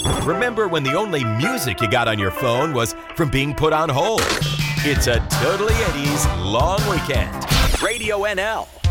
Remember when the only music you got on your phone was from being put on hold? It's a Totally Eddie's long weekend. Radio NL.